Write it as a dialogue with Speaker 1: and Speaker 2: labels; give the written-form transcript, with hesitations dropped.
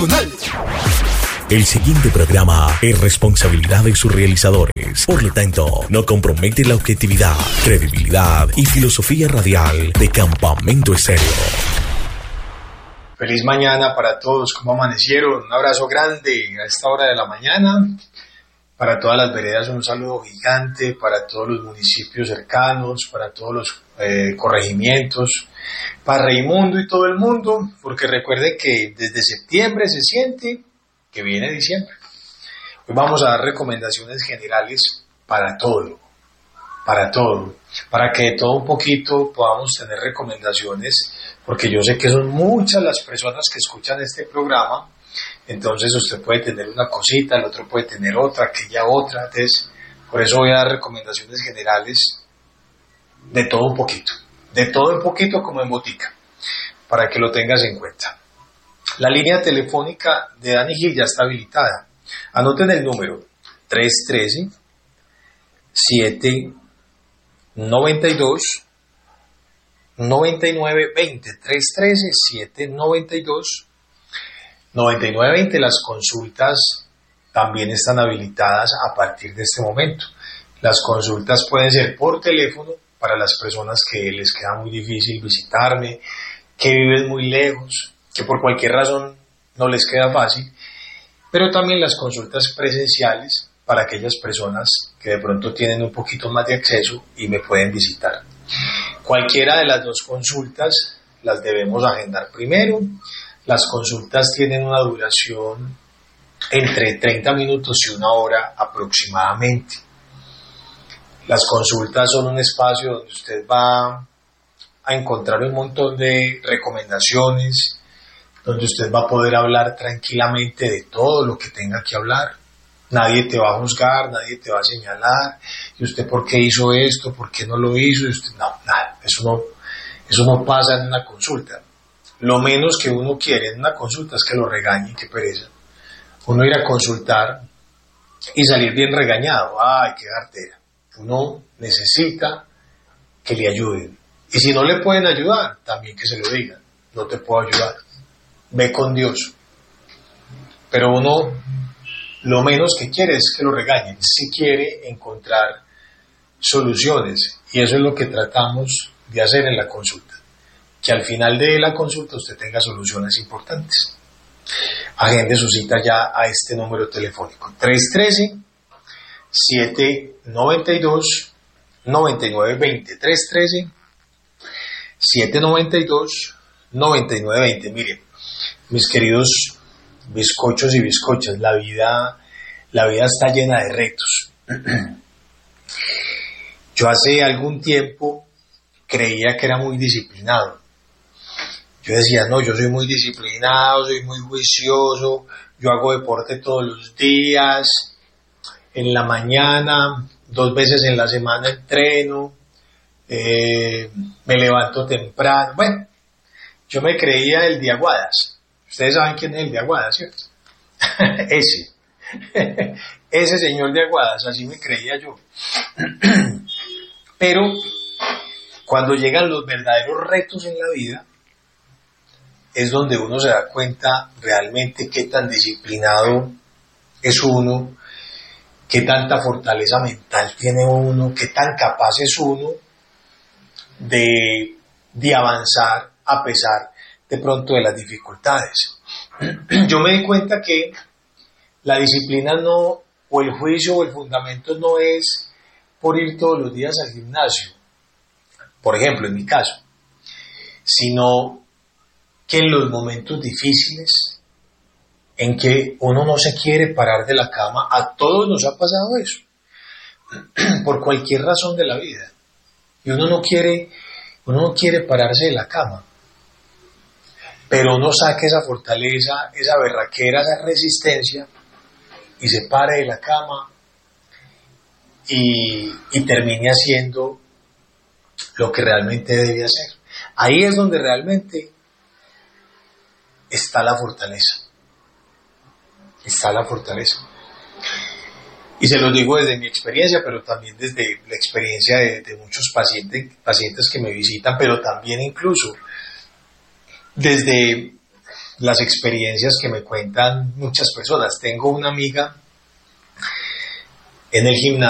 Speaker 1: Nacional.
Speaker 2: El siguiente programa es responsabilidad de sus realizadores. Por lo tanto, no compromete la objetividad, credibilidad y filosofía radial de Campamento Estéreo.
Speaker 3: Feliz mañana para todos. ¿Cómo amanecieron? Un abrazo grande a esta hora de la mañana. Para todas las veredas un saludo gigante, para todos los municipios cercanos, para todos los corregimientos, para Raimundo y todo el mundo, porque recuerden que desde septiembre se siente que viene diciembre. Hoy vamos a dar recomendaciones generales para todo, para que de todo un poquito podamos tener recomendaciones, porque yo sé que son muchas las personas que escuchan este programa. Entonces usted puede tener una cosita, el otro puede tener otra, aquella otra. Entonces, por eso voy a dar recomendaciones generales de todo un poquito como en botica, para que lo tengas en cuenta. La línea telefónica de Dani Gil ya está habilitada. Anoten el número 313-792-9920. 313-792-9920. Las consultas también están habilitadas a partir de este momento. Las consultas pueden ser por teléfono para las personas que les queda muy difícil visitarme, que viven muy lejos, que por cualquier razón no les queda fácil, pero también las consultas presenciales para aquellas personas que de pronto tienen un poquito más de acceso y me pueden visitar. Cualquiera de las dos consultas las debemos agendar primero. Las consultas tienen una duración entre 30 minutos y una hora aproximadamente. Las consultas son un espacio donde usted va a encontrar un montón de recomendaciones, donde usted va a poder hablar tranquilamente de todo lo que tenga que hablar. Nadie te va a juzgar, nadie te va a señalar, y usted por qué hizo esto, por qué no lo hizo, y usted, nada, eso no pasa en una consulta. Lo menos que uno quiere en una consulta es que lo regañen, qué pereza. Uno ir a consultar y salir bien regañado, ¡ay, qué artera! Uno necesita que le ayuden. Y si no le pueden ayudar, también que se lo digan. No te puedo ayudar. Ve con Dios. Pero uno lo menos que quiere es que lo regañen. Si quiere encontrar soluciones. Y eso es lo que tratamos de hacer en la consulta. Que al final de la consulta usted tenga soluciones importantes. Agende su cita ya a este número telefónico. 313-792-9920. 313-792-9920. Miren, mis queridos bizcochos y bizcochas, la vida está llena de retos. Yo hace algún tiempo creía que era muy disciplinado. Yo decía, no, yo soy muy disciplinado, soy muy juicioso, yo hago deporte todos los días, en la mañana, 2 veces en la semana entreno, me levanto temprano. Bueno, yo me creía el de Aguadas. Ustedes saben quién es el de Aguadas, ¿cierto? Ese señor de Aguadas, así me creía yo. Pero cuando llegan los verdaderos retos en la vida, es donde uno se da cuenta realmente qué tan disciplinado es uno, qué tanta fortaleza mental tiene uno, qué tan capaz es uno de avanzar a pesar de pronto de las dificultades. Yo me di cuenta que la disciplina no, o el juicio o el fundamento no es por ir todos los días al gimnasio, por ejemplo, en mi caso, sino que en los momentos difíciles, en que uno no se quiere parar de la cama, a todos nos ha pasado eso, por cualquier razón de la vida, y uno no quiere pararse de la cama, pero uno saca esa fortaleza, esa berraquera, esa resistencia, y se pare de la cama, y termine haciendo lo que realmente debe hacer. Ahí es donde realmente está la fortaleza. Y se lo digo desde mi experiencia, pero también desde la experiencia de muchos pacientes que me visitan, pero también incluso desde las experiencias que me cuentan muchas personas. Tengo una amiga en el gimnasio